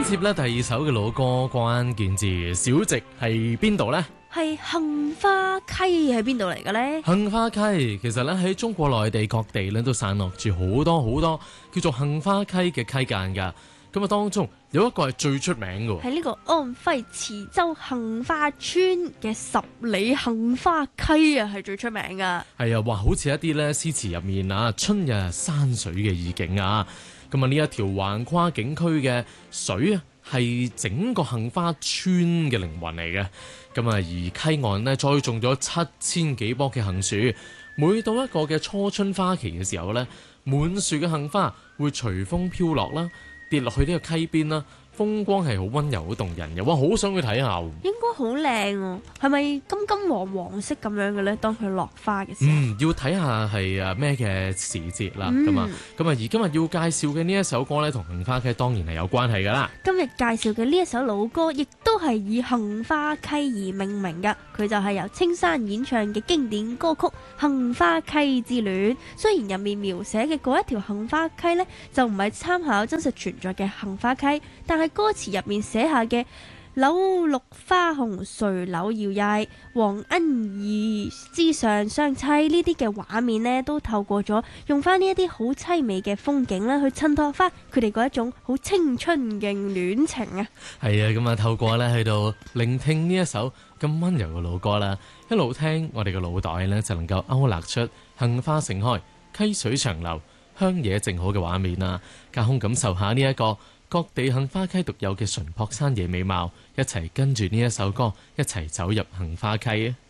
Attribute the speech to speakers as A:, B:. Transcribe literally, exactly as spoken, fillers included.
A: 接咧第二首嘅老歌，關鍵字小值係邊度呢？
B: 係杏花溪喺邊度嚟嘅呢？
A: 杏花溪其實咧喺中國內地各地咧都散落住好多好多叫做杏花溪嘅溪澗噶。咁啊，當中有一個係最出名嘅，
B: 係呢個安徽池州杏花村嘅十里杏花溪啊，係最出名噶。
A: 係啊，話好似一啲咧詩詞入面啊春日山水嘅意境啊。咁啊，呢一條橫跨景區嘅水啊，係整個杏花村嘅靈魂嚟嘅。咁啊，而溪岸呢，栽種咗七千幾棵嘅杏樹，每到一個嘅初春花期嘅時候呢，滿樹嘅杏花會隨風飄落啦，跌落去呢個溪邊啦。風光係好溫柔好動人嘅，哇！好想去睇下。
B: 應該好靚喎，係咪金金黃黃色咁樣嘅呢？當佢落花嘅時候，
A: 嗯，要睇下係啊咩嘅時節啦，咁啊、嗯，咁啊，而今日要介紹嘅呢一首歌呢，同杏花溪當然係有關係噶啦。今日介紹嘅呢一首老歌，亦都係以杏花溪而命名噶，佢就係由青山演唱嘅經典歌曲《杏花溪之戀》。雖然入面描寫嘅嗰一條杏花溪呢，就唔係參考真實存在嘅杏花溪，但係歌詞入面寫下嘅柳綠花紅垂柳搖曳，黃鶯兒之上相棲呢啲嘅畫面呢，都透過咗用翻呢一啲好淒美嘅風景啦，去襯托翻佢哋嗰一種好青春嘅戀情啊！係啊，咁啊透過咧去到聆聽呢一首咁溫柔嘅老歌啦，一路聽我哋嘅腦袋呢，就能夠勾勒出杏花盛開、溪水長流、鄉野靜好嘅畫面啊！隔空感受下呢一個各地杏花溪獨有嘅淳樸山野美貌，一齊跟住呢一首歌，一齊走入杏花溪啊！